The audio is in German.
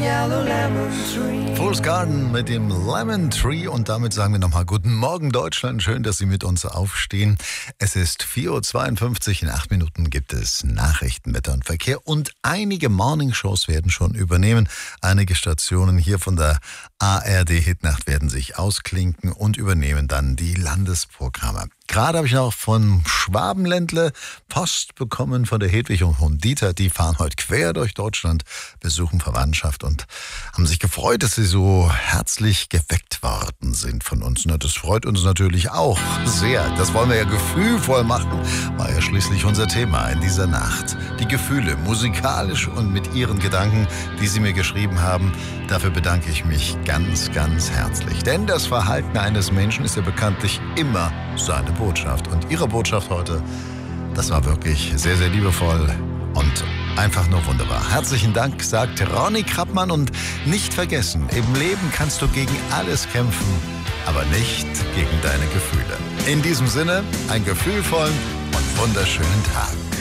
Fool's Garden mit dem Lemon Tree und damit sagen wir nochmal Guten Morgen Deutschland, schön, dass Sie mit uns aufstehen. Es ist 4.52 Uhr, in 8 Minuten gibt es Nachrichten, Wetter und Verkehr und einige Morningshows werden schon übernehmen. Einige Stationen hier von der ARD Hitnacht werden sich ausklinken und übernehmen dann die Landesprogramme. Gerade habe ich noch von Schwabenländle Post bekommen von der Hedwig und von Dieter. Die fahren heute quer durch Deutschland, besuchen Verwandtschaft und haben sich gefreut, dass sie so herzlich geweckt worden sind von uns. Na, das freut uns natürlich auch sehr. Das wollen wir ja gefühlvoll machen. War ja schließlich unser Thema in dieser Nacht. Die Gefühle, musikalisch und mit ihren Gedanken, die sie mir geschrieben haben. Dafür bedanke ich mich ganz, ganz herzlich. Denn das Verhalten eines Menschen ist ja bekanntlich immer seine Botschaft. Und Ihre Botschaft heute, das war wirklich sehr, sehr liebevoll und einfach nur wunderbar. Herzlichen Dank, sagt Ronny Krappmann. Und nicht vergessen, im Leben kannst du gegen alles kämpfen, aber nicht gegen deine Gefühle. In diesem Sinne, einen gefühlvollen und wunderschönen Tag.